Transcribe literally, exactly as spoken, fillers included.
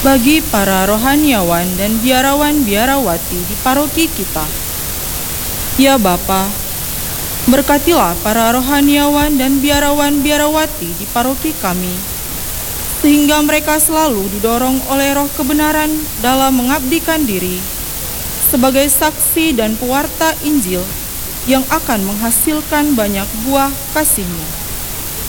bagi para rohaniawan dan biarawan-biarawati di paroki kita. Ya Bapa, berkatilah para rohaniawan dan biarawan-biarawati di paroki kami, sehingga mereka selalu didorong oleh roh kebenaran dalam mengabdikan diri sebagai saksi dan pewarta Injil yang akan menghasilkan banyak buah kasih-Mu.